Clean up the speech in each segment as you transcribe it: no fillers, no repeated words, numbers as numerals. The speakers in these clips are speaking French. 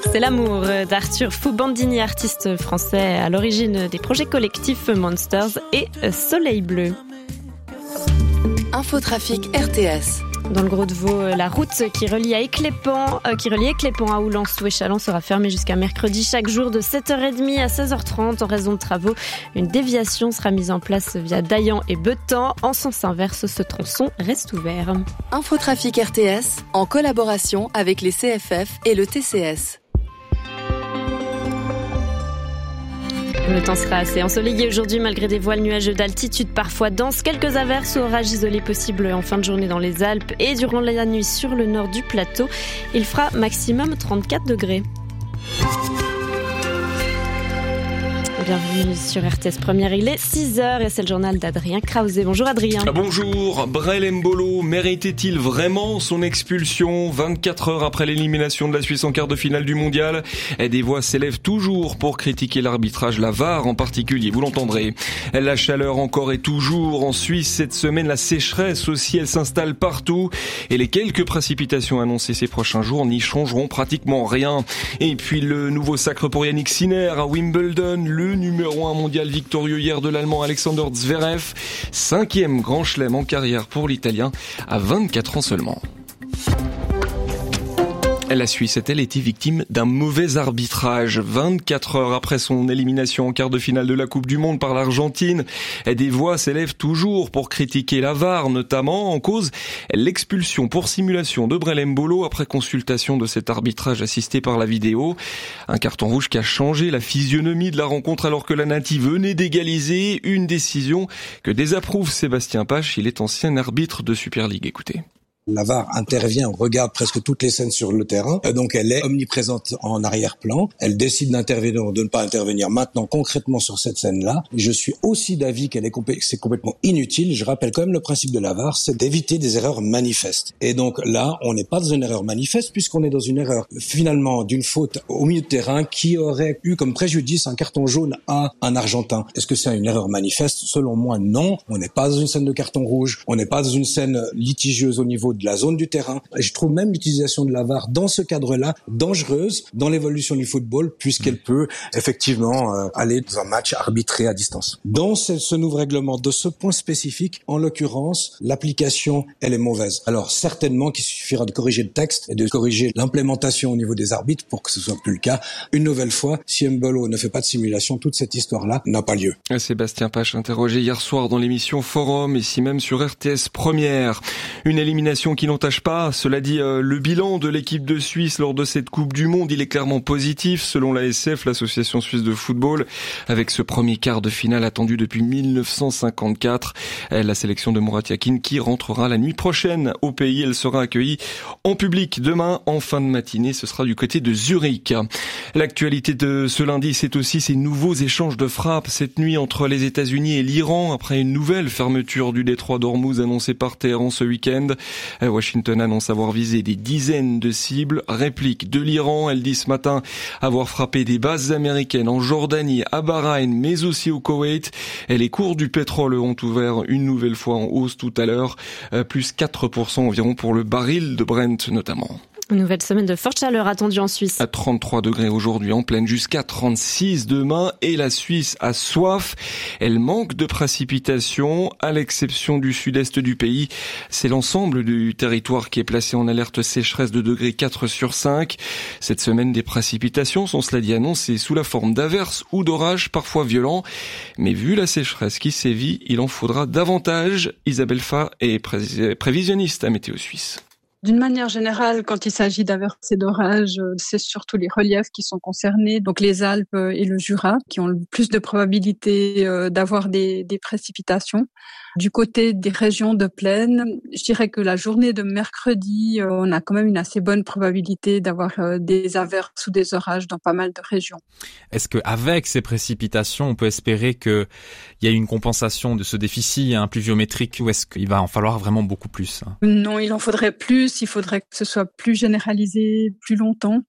C'est l'amour d'Arthur Foubandini, artiste français à l'origine des projets collectifs Monsters et Soleil Bleu. Infotrafic RTS. Dans le Gros-de-Vaud, la route qui relie Éclépont à Oulençou et Châlons sera fermée jusqu'à mercredi chaque jour de 7h30 à 16h30 en raison de travaux. Une déviation sera mise en place via Daillan et Beuthan. En sens inverse, ce tronçon reste ouvert. Infotrafic RTS en collaboration avec les CFF et le TCS. Le temps sera assez ensoleillé aujourd'hui malgré des voiles nuageux d'altitude parfois denses. Quelques averses ou orages isolés possibles en fin de journée dans les Alpes et durant la nuit sur le nord du plateau. Il fera maximum 34 degrés. Bienvenue sur RTS Première, il est 6h et c'est le journal d'Adrien Krause. Bonjour Adrien. Bonjour, Brel Mbolo méritait-il vraiment son expulsion 24 heures après l'élimination de la Suisse en quart de finale du mondial? Des voix s'élèvent toujours pour critiquer l'arbitrage, la VAR en particulier, vous l'entendrez. La chaleur encore et toujours en Suisse cette semaine, la sécheresse aussi, elle s'installe partout et les quelques précipitations annoncées ces prochains jours n'y changeront pratiquement rien. Et puis le nouveau sacre pour Yannick Sinner à Wimbledon, le numéro 1 mondial victorieux hier de l'Allemand Alexander Zverev, 5e grand chelem en carrière pour l'Italien à 24 ans seulement. La Suisse a-t-elle été victime d'un mauvais arbitrage 24 heures après son élimination en quart de finale de la Coupe du Monde par l'Argentine? Des voix s'élèvent toujours pour critiquer la VAR, notamment en cause l'expulsion pour simulation de Brel Mbolo après consultation de cet arbitrage assisté par la vidéo. Un carton rouge qui a changé la physionomie de la rencontre alors que la Nati venait d'égaliser. Une décision que désapprouve Sébastien Pache, il est ancien arbitre de Super League. Écoutez. La VAR intervient, on regarde presque toutes les scènes sur le terrain, donc elle est omniprésente en arrière-plan. Elle décide d'intervenir ou de ne pas intervenir maintenant concrètement sur cette scène-là. Je suis aussi d'avis c'est complètement inutile. Je rappelle quand même le principe de la VAR, c'est d'éviter des erreurs manifestes. Et donc là, on n'est pas dans une erreur manifeste puisqu'on est dans une erreur finalement d'une faute au milieu de terrain qui aurait eu comme préjudice un carton jaune à un Argentin. Est-ce que c'est une erreur manifeste? Selon moi, non. On n'est pas dans une scène de carton rouge. On n'est pas dans une scène litigieuse au niveau de la zone du terrain. Et je trouve même l'utilisation de la VAR dans ce cadre-là dangereuse dans l'évolution du football puisqu'elle peut effectivement aller dans un match arbitré à distance. Dans ce nouveau règlement, de ce point spécifique, en l'occurrence, l'application, elle est mauvaise. Alors certainement qu'il suffira de corriger le texte et de corriger l'implémentation au niveau des arbitres pour que ce soit plus le cas. Une nouvelle fois, si Mbolo ne fait pas de simulation, toute cette histoire-là n'a pas lieu. Sébastien Pache interrogé hier soir dans l'émission Forum, ici même sur RTS Première. Une élimination qui n'entache pas, cela dit, le bilan de l'équipe de Suisse lors de cette Coupe du Monde, il est clairement positif selon l'ASF, l'Association Suisse de Football, avec ce premier quart de finale attendu depuis 1954. La sélection de Murat Yakin qui rentrera la nuit prochaine au pays, elle sera accueillie en public demain en fin de matinée, ce sera du côté de Zurich. L'actualité de ce lundi, c'est aussi ces nouveaux échanges de frappes cette nuit entre les États-Unis et l'Iran après une nouvelle fermeture du détroit d'Ormuz annoncée par Téhéran ce week-end. Washington annonce avoir visé des dizaines de cibles. Réplique de l'Iran, elle dit ce matin avoir frappé des bases américaines en Jordanie, à Bahreïn, mais aussi au Koweït. Et les cours du pétrole ont ouvert une nouvelle fois en hausse tout à l'heure, plus 4% environ pour le baril de Brent notamment. Une nouvelle semaine de forte chaleur attendue en Suisse. À 33 degrés aujourd'hui en pleine, jusqu'à 36 demain. Et la Suisse a soif. Elle manque de précipitations, à l'exception du sud-est du pays. C'est l'ensemble du territoire qui est placé en alerte sécheresse de degré 4 sur 5. Cette semaine, des précipitations sont, cela dit, annoncées sous la forme d'averses ou d'orages parfois violents. Mais vu la sécheresse qui sévit, il en faudra davantage. Isabelle Fa est prévisionniste à Météo Suisse. D'une manière générale, quand il s'agit d'averses et d'orages, c'est surtout les reliefs qui sont concernés, donc les Alpes et le Jura, qui ont le plus de probabilité d'avoir des précipitations. Du côté des régions de plaine, je dirais que la journée de mercredi, on a quand même une assez bonne probabilité d'avoir des averses ou des orages dans pas mal de régions. Est-ce qu'avec ces précipitations, on peut espérer qu'il y a une compensation de ce déficit pluviométrique ou est-ce qu'il va en falloir vraiment beaucoup plus? Non, il en faudrait plus. Il faudrait que ce soit plus généralisé, plus longtemps.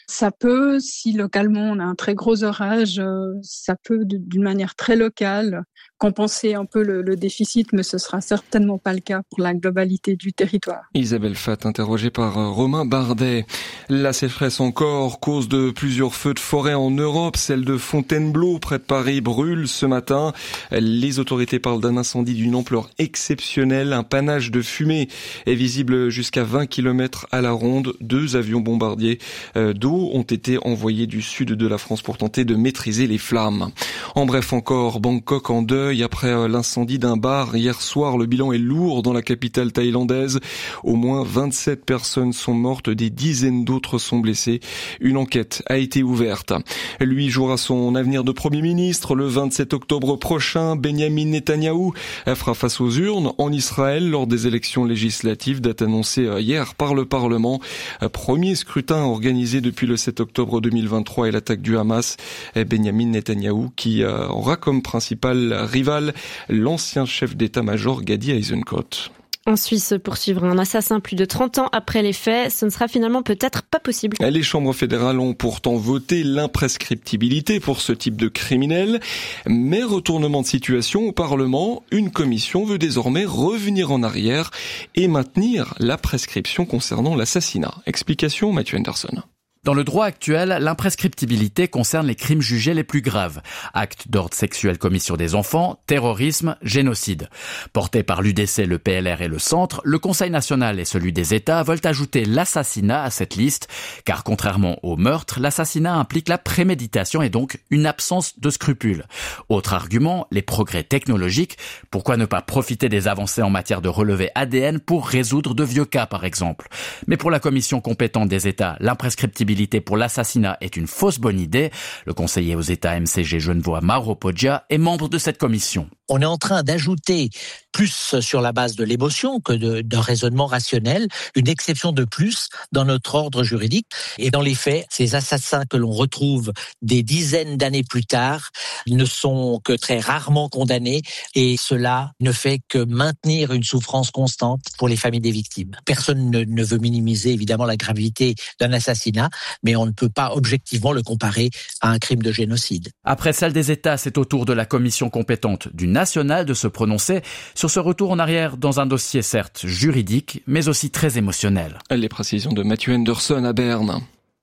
Ça peut, si localement on a un très gros orage, ça peut d'une manière très locale compenser un peu le déficit, mais ce sera certainement pas le cas pour la globalité du territoire. Isabelle Fatt, interrogée par Romain Bardet. La sécheresse encore, cause de plusieurs feux de forêt en Europe. Celle de Fontainebleau, près de Paris, brûle ce matin. Les autorités parlent d'un incendie d'une ampleur exceptionnelle. Un panache de fumée est visible jusqu'à 20 km à la ronde. 2 avions bombardiers d'eau ont été envoyés du sud de la France pour tenter de maîtriser les flammes. En bref encore, Bangkok en deuil après l'incendie d'un bar hier soir. Le bilan est lourd dans la capitale thaïlandaise. Au moins 27 personnes sont mortes, des dizaines d'autres sont blessées. Une enquête a été ouverte. Lui jouera son avenir de Premier ministre. Le 27 octobre prochain, Benyamin Netanyahou fera face aux urnes en Israël lors des élections législatives, date annoncée hier par le Parlement. Premier scrutin organisé depuis le 7 octobre 2023 et l'attaque du Hamas. Benyamin Netanyahou qui aura comme principal rival l'ancien chef d'état-major Gadi Eisenkot. En Suisse, poursuivre un assassin plus de 30 ans après les faits, ce ne sera finalement peut-être pas possible. Les chambres fédérales ont pourtant voté l'imprescriptibilité pour ce type de criminel. Mais retournement de situation au Parlement, une commission veut désormais revenir en arrière et maintenir la prescription concernant l'assassinat. Explication, Mathieu Anderson. Dans le droit actuel, l'imprescriptibilité concerne les crimes jugés les plus graves. Actes d'ordre sexuel commis sur des enfants, terrorisme, génocide. Portés par l'UDC, le PLR et le Centre, le Conseil national et celui des États veulent ajouter l'assassinat à cette liste, car contrairement au meurtre, l'assassinat implique la préméditation et donc une absence de scrupules. Autre argument, les progrès technologiques. Pourquoi ne pas profiter des avancées en matière de relevé ADN pour résoudre de vieux cas, par exemple? Mais pour la commission compétente des États, l'imprescriptibilité pour l'assassinat est une fausse bonne idée. Le conseiller aux États MCG genevois Mauro Poggia est membre de cette commission. On est en train d'ajouter, plus sur la base de l'émotion que d'un raisonnement rationnel, une exception de plus dans notre ordre juridique. Et dans les faits, ces assassins que l'on retrouve des dizaines d'années plus tard ne sont que très rarement condamnés, et cela ne fait que maintenir une souffrance constante pour les familles des victimes. Personne ne veut minimiser évidemment la gravité d'un assassinat, mais on ne peut pas objectivement le comparer à un crime de génocide. Après celle des États, c'est au tour de la commission compétente du national de se prononcer sur ce retour en arrière dans un dossier certes juridique, mais aussi très émotionnel. Les précisions de Mathieu Anderson à Berne.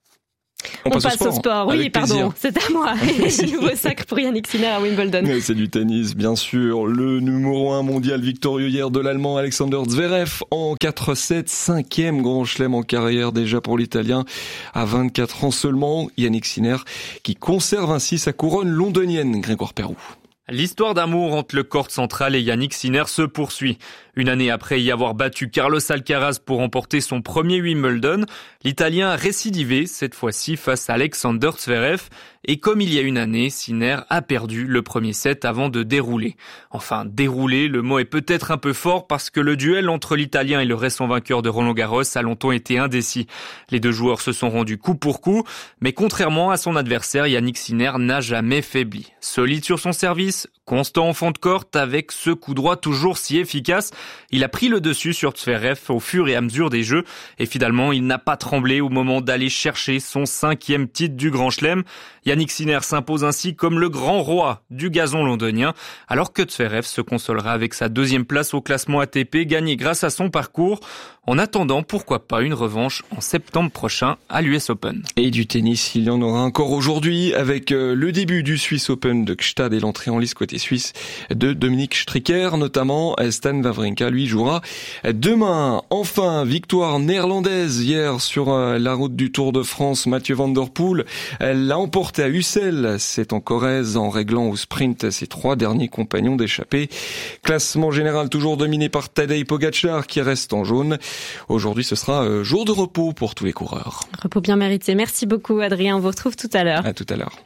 On passe au sport. Oui, pardon, c'est à moi. Nouveau sacre pour Yannick Sinner à Wimbledon. C'est du tennis, bien sûr. Le numéro 1 mondial victorieux hier de l'Allemand Alexander Zverev en 4-7, 5e grand chelem en carrière déjà pour l'Italien. À 24 ans seulement, Yannick Sinner qui conserve ainsi sa couronne londonienne, Grégoire Perroux. L'histoire d'amour entre le court central et Yannick Sinner se poursuit. Une année après y avoir battu Carlos Alcaraz pour remporter son premier Wimbledon, l'Italien a récidivé, cette fois-ci face à Alexander Zverev. Et comme il y a une année, Sinner a perdu le premier set avant de dérouler. Enfin, dérouler, le mot est peut-être un peu fort parce que le duel entre l'Italien et le récent vainqueur de Roland-Garros a longtemps été indécis. Les deux joueurs se sont rendus coup pour coup, mais contrairement à son adversaire, Yannick Sinner n'a jamais faibli. Solide sur son service, constant en fond de court, avec ce coup droit toujours si efficace, il a pris le dessus sur Zverev au fur et à mesure des jeux, et finalement il n'a pas tremblé au moment d'aller chercher son 5e titre du Grand Chelem. Yannick Sinner s'impose ainsi comme le grand roi du gazon londonien, alors que Zverev se consolera avec sa 2e place au classement ATP, gagnée grâce à son parcours. En attendant, pourquoi pas une revanche en septembre prochain à l'US Open. Et du tennis, il y en aura encore aujourd'hui avec le début du Swiss Open de Gstaad et l'entrée en lice côté suisse de Dominique Stricker, notamment. Stan Wawrinka, lui, jouera demain. Enfin, victoire néerlandaise hier sur la route du Tour de France. Mathieu Van Der Poel l'a emporté à Ussel. C'est en Corrèze en réglant au sprint ses 3 derniers compagnons d'échappée. Classement général toujours dominé par Tadej Pogačar qui reste en jaune. Aujourd'hui, ce sera jour de repos pour tous les coureurs. Repos bien mérité. Merci beaucoup, Adrien. On vous retrouve tout à l'heure. À tout à l'heure.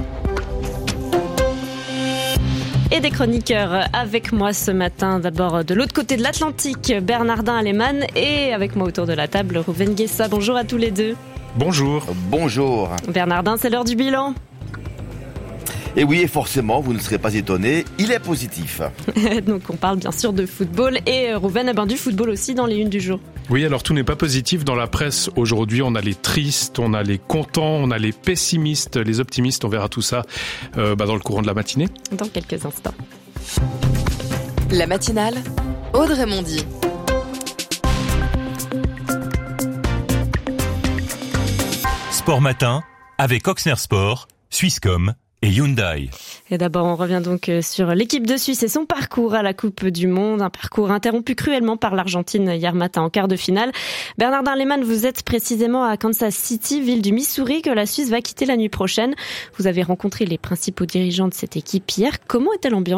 Et des chroniqueurs avec moi ce matin. D'abord, de l'autre côté de l'Atlantique, Bernardin Aleman. Et avec moi autour de la table, Rouven Guessa. Bonjour à tous les deux. Bonjour. Bonjour. Bernardin, c'est l'heure du bilan. Et oui, et forcément, vous ne serez pas étonnés, il est positif. Donc on parle bien sûr de football et Rouven, du football aussi dans les unes du jour. Oui, alors tout n'est pas positif dans la presse. Aujourd'hui, on a les tristes, on a les contents, on a les pessimistes, les optimistes. On verra tout ça dans le courant de la matinée. Dans quelques instants. La matinale, Audrey Mondy. Sport Matin, avec Oxner Sport, Swisscom et Hyundai. Et d'abord, on revient donc sur l'équipe de Suisse et son parcours à la Coupe du Monde. Un parcours interrompu cruellement par l'Argentine hier matin en quart de finale. Bernardin Lehmann, vous êtes précisément à Kansas City, ville du Missouri, que la Suisse va quitter la nuit prochaine. Vous avez rencontré les principaux dirigeants de cette équipe hier. Comment était l'ambiance ?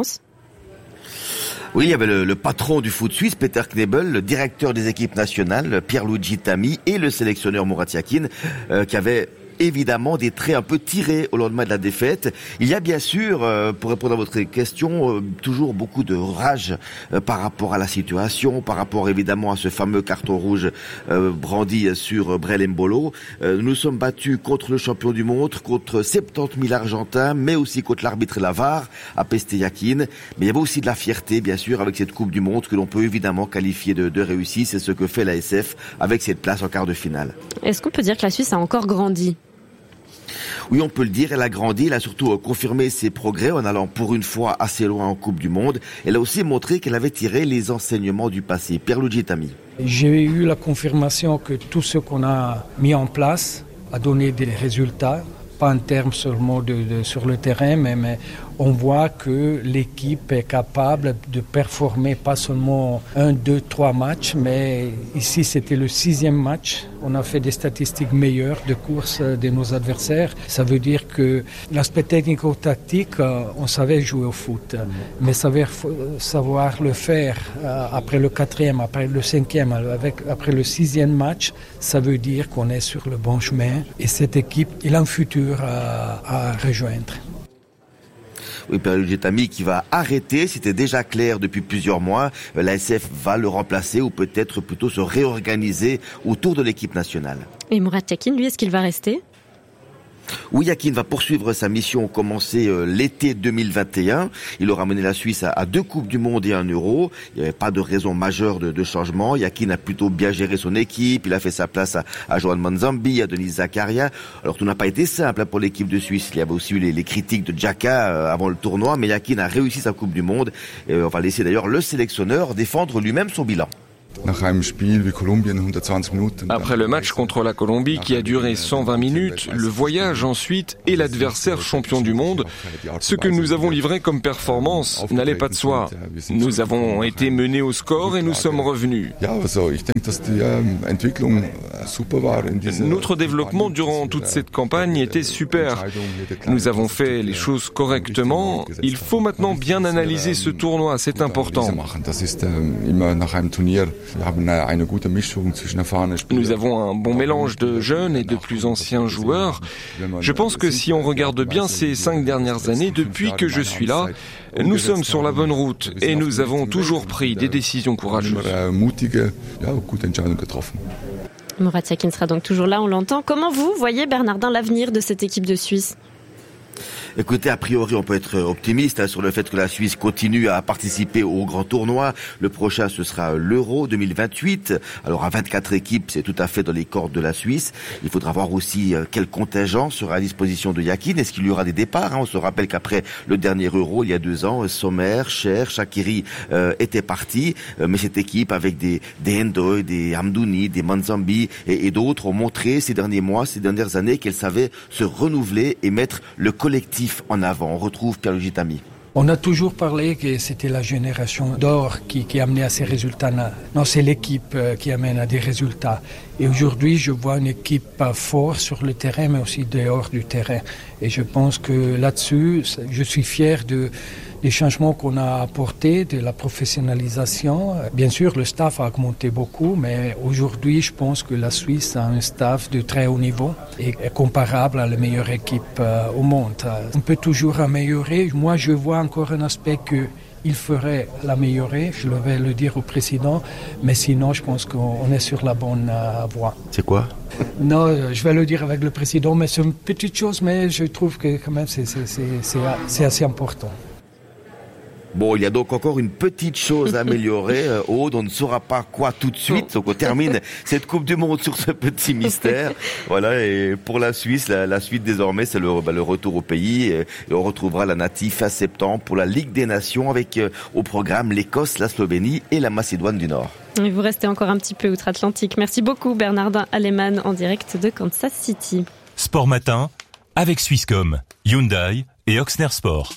Oui, il y avait le patron du foot suisse, Peter Knebel, le directeur des équipes nationales, Pierluigi Tami, et le sélectionneur Murat Yakin, qui avait évidemment des traits un peu tirés au lendemain de la défaite. Il y a bien sûr, pour répondre à votre question, toujours beaucoup de rage par rapport à la situation, par rapport évidemment à ce fameux carton rouge brandi sur Brel Embolo. Nous sommes battus contre le champion du monde, contre 70 000 Argentins, mais aussi contre l'arbitre et la VAR, à Peste Yakin. Mais il y avait aussi de la fierté, bien sûr, avec cette Coupe du Monde que l'on peut évidemment qualifier de réussie. C'est ce que fait la SF avec cette place en quart de finale. Est-ce qu'on peut dire que la Suisse a encore grandi ? Oui, on peut le dire, elle a grandi, elle a surtout confirmé ses progrès en allant pour une fois assez loin en Coupe du Monde. Elle a aussi montré qu'elle avait tiré les enseignements du passé. Pierluigi Tami. J'ai eu la confirmation que tout ce qu'on a mis en place a donné des résultats, pas en termes seulement sur le terrain, mais on voit que l'équipe est capable de performer pas seulement 1, 2, 3 matchs, mais ici c'était le 6e match. On a fait des statistiques meilleures de course de nos adversaires. Ça veut dire que l'aspect technico-tactique, on savait jouer au foot, mais savoir le faire après le 4e, après le 5e, après le 6e match, ça veut dire qu'on est sur le bon chemin et cette équipe, il a un futur à rejoindre. Oui, Pierluigi Tami qui va arrêter, c'était déjà clair depuis plusieurs mois. La SF va le remplacer ou peut-être plutôt se réorganiser autour de l'équipe nationale. Et Murat Yakin, lui, est-ce qu'il va rester ? Oui, Yakin va poursuivre sa mission commencée l'été 2021. Il aura mené la Suisse à 2 Coupes du Monde et 1 Euro. Il n'y avait pas de raison majeure de changement. Yakin a plutôt bien géré son équipe. Il a fait sa place à Johan Manzambi, à Denis Zakaria. Alors tout n'a pas été simple pour l'équipe de Suisse. Il y avait aussi eu les critiques de Xhaka avant le tournoi, mais Yakin a réussi sa Coupe du Monde. Et on va laisser d'ailleurs le sélectionneur défendre lui-même son bilan. Après le match contre la Colombie qui a duré 120 minutes, le voyage ensuite et l'adversaire champion du monde, ce que nous avons livré comme performance n'allait pas de soi. Nous avons été menés au score et nous sommes revenus. Notre développement durant toute cette campagne était super. Nous avons fait les choses correctement. Il faut maintenant bien analyser ce tournoi, c'est important. Nous avons un bon mélange de jeunes et de plus anciens joueurs. Je pense que si on regarde bien ces 5 dernières années, depuis que je suis là, nous sommes sur la bonne route et nous avons toujours pris des décisions courageuses. Murat Yakin sera donc toujours là, on l'entend. Comment vous voyez, Bernardin, l'avenir de cette équipe de Suisse ? Écoutez, a priori, on peut être optimiste sur le fait que la Suisse continue à participer au grand tournoi. Le prochain, ce sera l'Euro 2028. Alors, à 24 équipes, c'est tout à fait dans les cordes de la Suisse. Il faudra voir aussi quel contingent sera à disposition de Yakin. Est-ce qu'il y aura des départs ? On se rappelle qu'après le dernier Euro, il y a 2 ans, Sommer, Cher, Shaqiri étaient partis. Mais cette équipe, avec des Endoy, des Hamdouni, des Manzambi et d'autres, ont montré ces derniers mois, ces dernières années, qu'elle savait se renouveler et mettre le collectif en avant. On retrouve Pierluigi Tami. On a toujours parlé que c'était la génération d'or qui amenait à ces résultats. Non, c'est l'équipe qui amène à des résultats. Et aujourd'hui, je vois une équipe forte sur le terrain, mais aussi dehors du terrain. Et je pense que là-dessus, je suis fier des changements qu'on a apportés, de la professionnalisation. Bien sûr, le staff a augmenté beaucoup, mais aujourd'hui, je pense que la Suisse a un staff de très haut niveau et est comparable à la meilleure équipe au monde. On peut toujours améliorer. Moi, je vois encore un aspect qu'il ferait l'améliorer. Je vais le dire au président, mais sinon, je pense qu'on est sur la bonne voie. C'est quoi ? Non, je vais le dire avec le président, mais c'est une petite chose, mais je trouve que quand même c'est assez important. Bon, il y a donc encore une petite chose à améliorer. Aude, on ne saura pas quoi tout de suite. Donc on termine cette Coupe du Monde sur ce petit mystère. Voilà, et pour la Suisse, la suite désormais, c'est le retour au pays. Et on retrouvera la Nati fin septembre pour la Ligue des Nations avec au programme l'Écosse, la Slovénie et la Macédoine du Nord. Et vous restez encore un petit peu outre-Atlantique. Merci beaucoup Bernardin Aleman en direct de Kansas City. Sport Matin avec Swisscom, Hyundai et Ochsner Sport.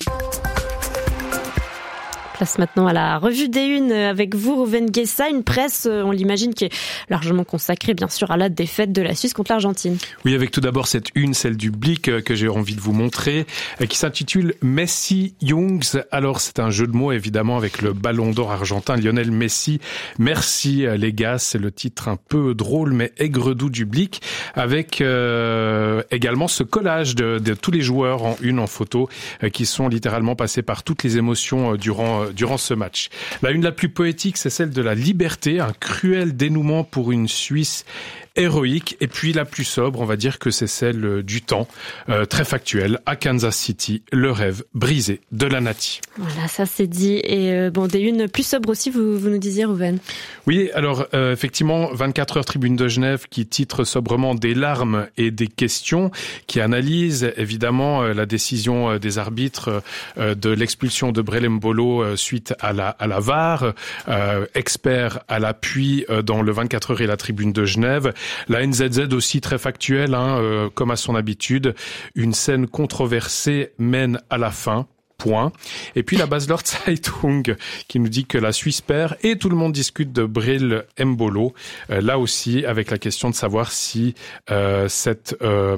Place maintenant à la revue des unes avec vous, Rouven Guessa, une presse, on l'imagine, qui est largement consacrée, bien sûr, à la défaite de la Suisse contre l'Argentine. Oui, avec tout d'abord cette une, celle du Blick, que j'ai envie de vous montrer, qui s'intitule Messi Jungs. Alors, c'est un jeu de mots, évidemment, avec le ballon d'or argentin, Lionel Messi. Merci, les gars, c'est le titre un peu drôle, mais aigre-doux du Blick, avec également ce collage de tous les joueurs en une, en photo, qui sont littéralement passés par toutes les émotions durant ce match. La une la plus poétique, c'est celle de la liberté, un cruel dénouement pour une Suisse héroïque, et puis la plus sobre, on va dire que c'est celle du temps, très factuelle, à Kansas City, le rêve brisé de la Nati. Voilà, ça c'est dit. Et des unes plus sobres aussi, vous nous disiez, Rouven. Oui, alors effectivement, 24 heures Tribune de Genève qui titre sobrement des larmes et des questions, qui analyse évidemment la décision des arbitres de l'expulsion de Brel Embolo suite à la VAR, expert à l'appui dans le 24 heures et la Tribune de Genève. La NZZ aussi très factuelle, comme à son habitude. Une scène controversée mène à la fin. Point. Et puis la Basler Zeitung qui nous dit que la Suisse perd et tout le monde discute de Brel Embolo. Là aussi avec la question de savoir si cette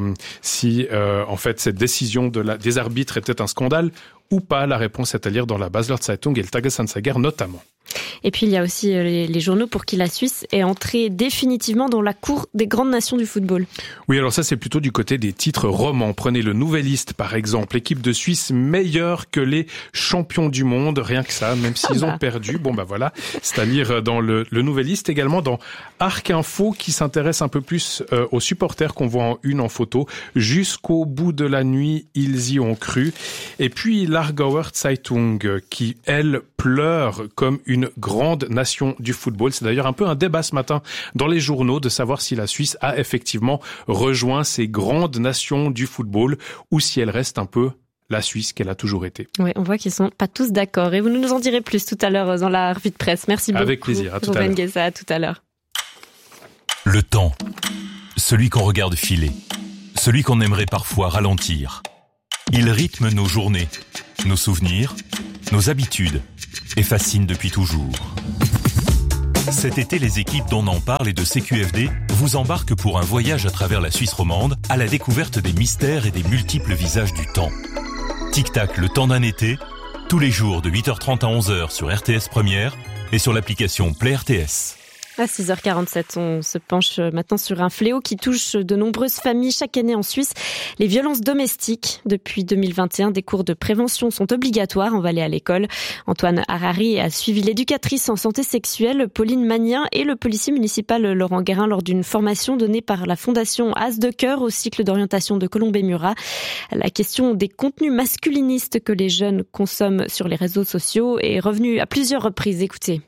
décision des arbitres était un scandale ou pas. La réponse est à lire dans la Basler Zeitung et le Tagesanzeiger notamment. Et puis il y a aussi les journaux pour qui la Suisse est entrée définitivement dans la cour des grandes nations du football. Oui, alors ça c'est plutôt du côté des titres romans. Prenez le Nouvelliste par exemple, équipe de Suisse meilleure que les champions du monde, rien que ça, même s'ils ont perdu. Bon voilà, c'est à lire dans le Nouvelliste, également dans Arc Info qui s'intéresse un peu plus aux supporters qu'on voit en une en photo. Jusqu'au bout de la nuit, ils y ont cru. Et puis l'Aargauer Zeitung qui, elle, pleure comme une grande nation du football. C'est d'ailleurs un peu un débat ce matin dans les journaux de savoir si la Suisse a effectivement rejoint ces grandes nations du football ou si elle reste un peu la Suisse qu'elle a toujours été. Oui, on voit qu'ils sont pas tous d'accord. Et vous nous en direz plus tout à l'heure dans la revue de presse. Merci beaucoup. Avec plaisir. À tout à l'heure. Rouven Guessa, à tout à l'heure. Le temps. Celui qu'on regarde filer. Celui qu'on aimerait parfois ralentir. Il rythme nos journées, nos souvenirs, nos habitudes et fascine depuis toujours. Cet été, les équipes d'On en parle et de CQFD vous embarquent pour un voyage à travers la Suisse romande à la découverte des mystères et des multiples visages du temps. Tic-tac, le temps d'un été, tous les jours de 8h30 à 11h sur RTS Première et sur l'application Play RTS. À 6h47, on se penche maintenant sur un fléau qui touche de nombreuses familles chaque année en Suisse. Les violences domestiques. Depuis 2021, des cours de prévention sont obligatoires. On va aller à l'école. Antoine Harari a suivi l'éducatrice en santé sexuelle Pauline Magnien et le policier municipal Laurent Guérin lors d'une formation donnée par la fondation As de Cœur au cycle d'orientation de Colombey-Murat. La question des contenus masculinistes que les jeunes consomment sur les réseaux sociaux est revenue à plusieurs reprises. Écoutez.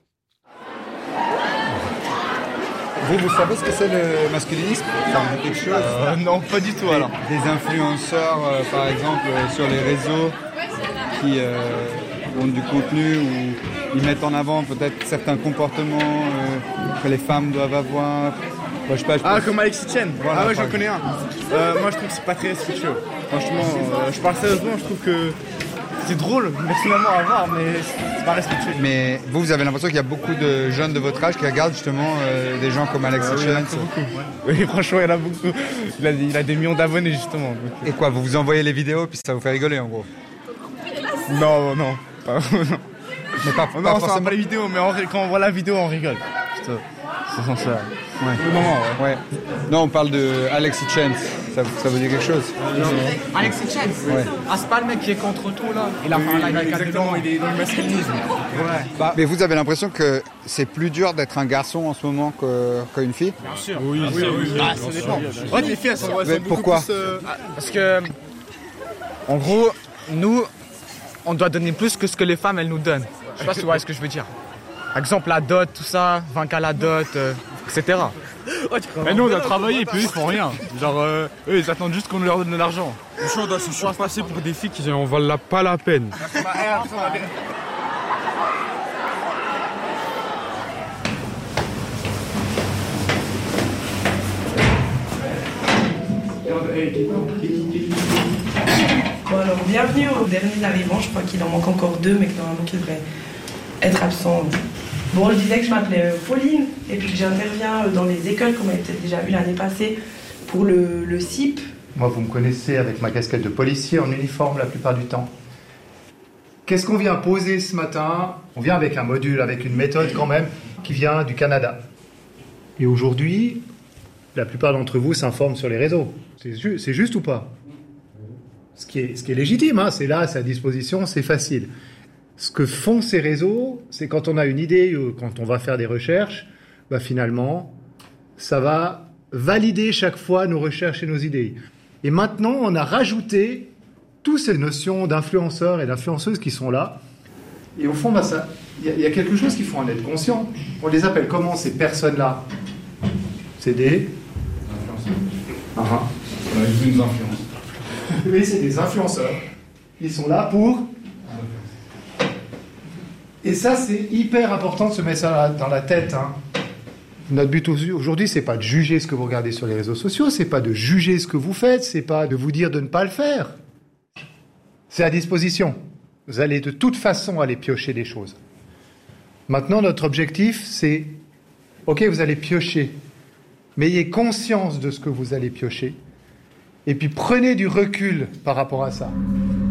Vous savez ce que c'est le masculinisme? Ça vous dit quelque chose? Non, pas du tout alors. Des influenceurs, par exemple, sur les réseaux qui ont du contenu où ils mettent en avant peut-être certains comportements que les femmes doivent avoir. Je sais pas, comme Alexis Chen. Voilà, ouais, j'en connais un. Moi, je trouve que c'est pas très respectueux. Franchement, je parle sérieusement, je trouve que c'est drôle, finalement à voir, mais c'est pas respectueux. Mais vous avez l'impression qu'il y a beaucoup de jeunes de votre âge qui regardent justement des gens comme Alexis Chen? Oui, franchement, il y en a beaucoup. Il a des millions d'abonnés, justement. Donc. Et quoi, vous envoyez les vidéos puis ça vous fait rigoler, en gros? Non. Mais pas forcément. Pas les vidéos, mais quand on voit la vidéo, on rigole. C'est sans ça. Ouais. Ouais. Non, on parle de Alexis Chen. Ça veut dire quelque chose? Alexis Chen? Ouais. Ah, c'est pas le mec qui est contre tout là? Il a fait un live exactement, il est dans le masculinisme. Ouais. Mais vous avez l'impression que c'est plus dur d'être un garçon en ce moment qu'une fille? Bien sûr. Oui. Ça dépend. Ouais, les filles, elles sont beaucoup pourquoi plus... Parce que, en gros, nous, on doit donner plus que ce que les femmes, elles nous donnent. Je sais pas si vous voyez ce que je veux dire. Par exemple, la dot, tout ça, 20K la dot, etc. Mais nous, on doit travailler, puis eux, ils font rien. Genre, eux, ils attendent juste qu'on leur donne de l'argent. Le choix doit se surpasser pour des filles qui en valent pas la peine. Bon alors, bienvenue aux derniers arrivants. Je crois qu'il en manque encore 2, mais que normalement qui devraient être absents. Bon, je disais que je m'appelais Pauline et puis que j'interviens dans les écoles, comme on avait peut-être déjà vu l'année passée, pour le CIP. Moi, vous me connaissez avec ma casquette de policier en uniforme la plupart du temps. Qu'est-ce qu'on vient poser ce matin? On vient avec un module, avec une méthode quand même, qui vient du Canada. Et aujourd'hui, la plupart d'entre vous s'informent sur les réseaux. C'est juste ou pas? Ce qui est légitime, hein, c'est là, c'est à disposition, c'est facile. Ce que font ces réseaux, c'est quand on a une idée, quand on va faire des recherches, bah finalement, ça va valider chaque fois nos recherches et nos idées. Et maintenant, on a rajouté toutes ces notions d'influenceurs et d'influenceuses qui sont là. Et au fond, bah y a quelque chose qu'il faut en être conscient. On les appelle comment, ces personnes-là? C'est des influenceurs. Ils nous influencent. Oui, c'est des influenceurs. Ils sont là pour... Et ça, c'est hyper important de se mettre ça dans la tête. Hein. Notre but aujourd'hui, c'est pas de juger ce que vous regardez sur les réseaux sociaux, c'est pas de juger ce que vous faites, c'est pas de vous dire de ne pas le faire. C'est à disposition. Vous allez de toute façon aller piocher des choses. Maintenant, notre objectif, c'est... Ok, vous allez piocher, mais ayez conscience de ce que vous allez piocher, et puis prenez du recul par rapport à ça.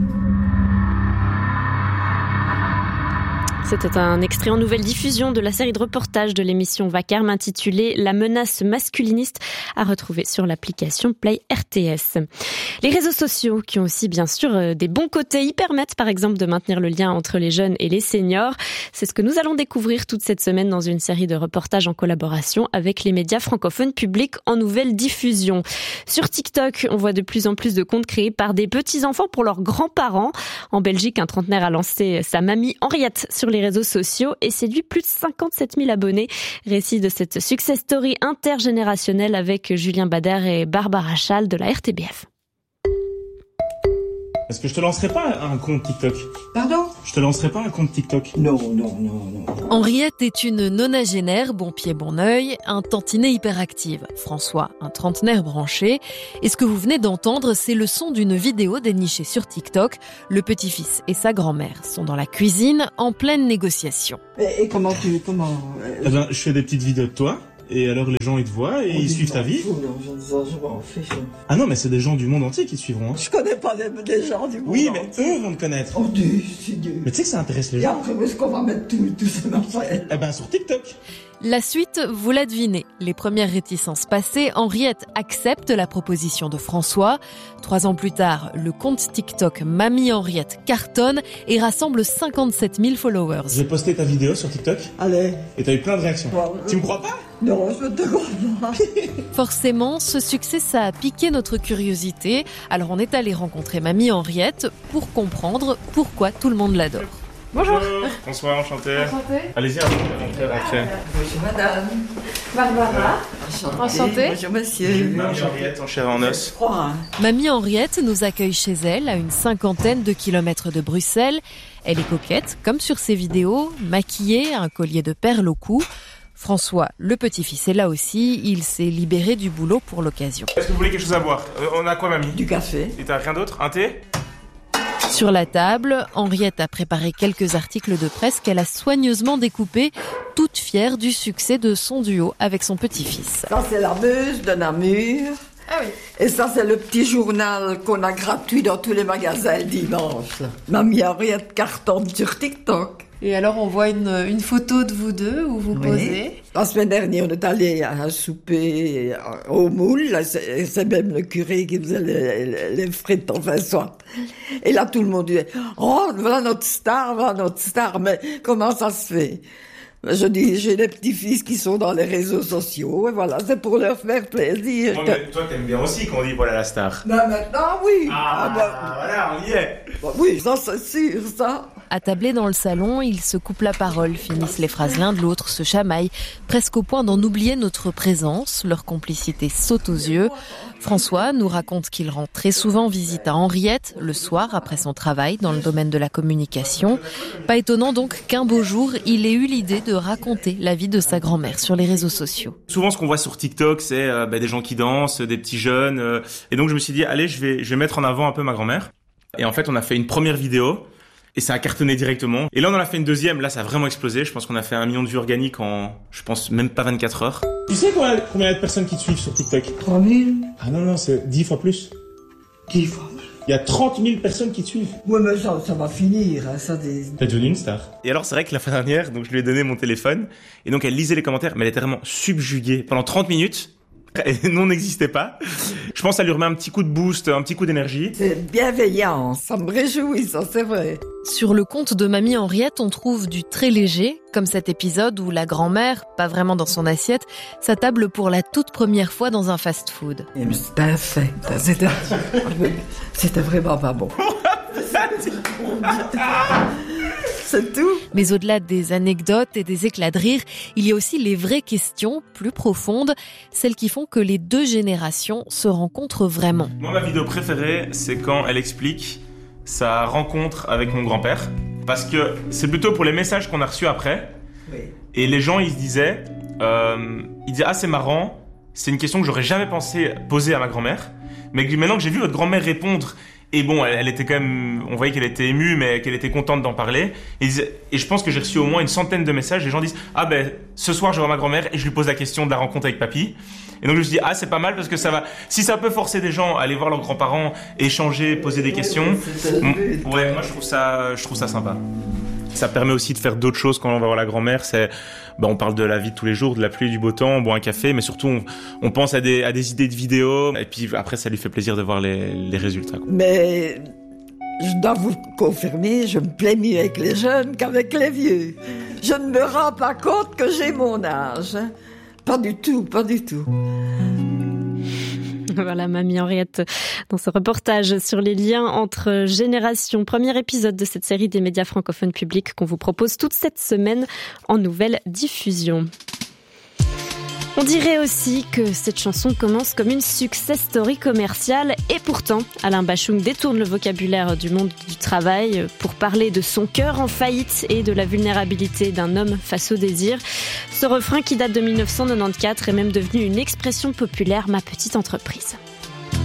C'était un extrait en nouvelle diffusion de la série de reportages de l'émission Vacarme intitulée « La menace masculiniste » à retrouver sur l'application Play RTS. Les réseaux sociaux qui ont aussi bien sûr des bons côtés, ils permettent par exemple de maintenir le lien entre les jeunes et les seniors. C'est ce que nous allons découvrir toute cette semaine dans une série de reportages en collaboration avec les médias francophones publics en nouvelle diffusion. Sur TikTok, on voit de plus en plus de comptes créés par des petits-enfants pour leurs grands-parents. En Belgique, un trentenaire a lancé sa mamie Henriette sur les réseaux sociaux et séduit plus de 57 000 abonnés. Récit de cette success story intergénérationnelle avec Julien Bader et Barbara Schall de la RTBF. Est-ce que je te lancerai pas un compte TikTok? Pardon? Je te lancerai pas un compte TikTok? Non. Henriette est une nonagénaire, bon pied bon œil, un tantinet hyperactive. François, un trentenaire branché. Et ce que vous venez d'entendre, c'est le son d'une vidéo dénichée sur TikTok. Le petit-fils et sa grand-mère sont dans la cuisine, en pleine négociation. Et comment Eh ben, je fais des petites vidéos de toi. Et alors les gens ils te voient et ils suivent ta vie. Ah non mais c'est des gens du monde entier qui te suivront. Hein. Je connais pas des gens du monde entier. Oui mais eux vont te connaître. Oh Dieu, c'est Dieu. Mais tu sais que ça intéresse les gens. Et après où est-ce qu'on va mettre tout ça dans ça? Eh ben sur TikTok. La suite, vous la devinez. Les premières réticences passées, Henriette accepte la proposition de François. 3 ans plus tard, le compte TikTok Mamie Henriette cartonne et rassemble 57 000 followers. J'ai posté ta vidéo sur TikTok. Allez. Et t'as eu plein de réactions. Tu me crois pas? Non, je te crois pas. Forcément, ce succès, ça a piqué notre curiosité. Alors on est allé rencontrer Mamie Henriette pour comprendre pourquoi tout le monde l'adore. Bonjour. Bonsoir, enchanté. Allez-y, rentrez. Bonjour madame. Barbara. Enchantée. Bonjour monsieur. Mamie Henriette en chair en os. Mamie Henriette nous accueille chez elle, à une 50aine de kilomètres de Bruxelles. Elle est coquette, comme sur ses vidéos, maquillée, un collier de perles au cou. François, le petit-fils, est là aussi. Il s'est libéré du boulot pour l'occasion. Est-ce que vous voulez quelque chose à boire? On a quoi, mamie? Du café. Et t'as rien d'autre? Un thé? Sur la table, Henriette a préparé quelques articles de presse qu'elle a soigneusement découpés, toute fière du succès de son duo avec son petit-fils. Ça, c'est la Meuse de Namur. Ah oui. Et ça, c'est le petit journal qu'on a gratuit dans tous les magasins le dimanche. Mamie Henriette cartonne sur TikTok. Et alors, on voit une photo de vous deux où vous posez. La semaine dernière, on est allé à un souper au moule. C'est même le curé qui faisait les frites, enfin, soit. Et là, tout le monde disait « Oh, voilà notre star, mais comment ça se fait ?» Je dis, j'ai des petits-fils qui sont dans les réseaux sociaux, et voilà, c'est pour leur faire plaisir. Bon, mais toi, t'aimes bien aussi qu'on dit voilà la star. Ben maintenant, oui. Voilà, on y est. Oui, ça c'est sûr, ça. Attablés dans le salon, ils se coupent la parole, finissent les phrases l'un de l'autre, se chamaillent, presque au point d'en oublier notre présence. Leur complicité saute aux yeux. François nous raconte qu'il rend très souvent visite à Henriette, le soir après son travail dans le domaine de la communication. Pas étonnant donc qu'un beau jour, il ait eu l'idée de raconter la vie de sa grand-mère sur les réseaux sociaux. Souvent, ce qu'on voit sur TikTok, c'est des gens qui dansent, des petits jeunes. Et donc, je me suis dit, allez, je vais mettre en avant un peu ma grand-mère. Et en fait, on a fait une première vidéo. Et ça a cartonné directement. Et là, on en a fait une deuxième. Là, ça a vraiment explosé. Je pense qu'on a fait 1 million de vues organiques en, je pense, même pas 24 heures. Tu sais combien il y a de personnes qui te suivent sur TikTok? 3000. Ah non, c'est 10 fois plus. 10 fois. Il y a 30 000 personnes qui te suivent. Ouais, mais ça va finir, hein, ça des... T'es devenue une star. Et alors, c'est vrai que la fois dernière, donc je lui ai donné mon téléphone. Et donc, elle lisait les commentaires, mais elle était vraiment subjuguée. Pendant 30 minutes, et non n'existait pas. Je pense que ça lui remet un petit coup de boost, un petit coup d'énergie. C'est bienveillant, ça me réjouit, ça c'est vrai. Sur le compte de Mamie Henriette, on trouve du très léger, comme cet épisode où la grand-mère, pas vraiment dans son assiette, s'attable pour la toute première fois dans un fast-food. C'était infect, c'était vraiment pas bon. C'est tout. Mais au-delà des anecdotes et des éclats de rire, il y a aussi les vraies questions, plus profondes, celles qui font que les deux générations se rencontrent vraiment. Moi, ma vidéo préférée, c'est quand elle explique sa rencontre avec mon grand-père. Parce que c'est plutôt pour les messages qu'on a reçus après. Oui. Et les gens, ils se disaient, ah, c'est marrant, c'est une question que j'aurais jamais pensé poser à ma grand-mère. Mais maintenant que j'ai vu votre grand-mère répondre, et bon, elle était quand même, on voyait qu'elle était émue, mais qu'elle était contente d'en parler. Et je pense que j'ai reçu au moins une centaine de messages. Les gens disent, ce soir, je vais voir ma grand-mère et je lui pose la question de la rencontre avec papy. Et donc, je me suis dit, c'est pas mal parce que ça va, si ça peut forcer des gens à aller voir leurs grands-parents, échanger, poser des questions. Ouais, moi, je trouve ça sympa. Ça permet aussi de faire d'autres choses quand on va voir la grand-mère. On parle de la vie de tous les jours, de la pluie, du beau temps, on boit un café, mais surtout on pense à des idées de vidéos. Et puis après, ça lui fait plaisir de voir les résultats. Mais je dois vous confirmer, je me plais mieux avec les jeunes qu'avec les vieux. Je ne me rends pas compte que j'ai mon âge. Hein. Pas du tout, pas du tout. Voilà, Mamie Henriette, dans ce reportage sur les liens entre générations. Premier épisode de cette série des médias francophones publics qu'on vous propose toute cette semaine en nouvelle diffusion. On dirait aussi que cette chanson commence comme une success story commerciale et pourtant, Alain Bachung détourne le vocabulaire du monde du travail pour parler de son cœur en faillite et de la vulnérabilité d'un homme face au désir. Ce refrain qui date de 1994 est même devenu une expression populaire, ma petite entreprise.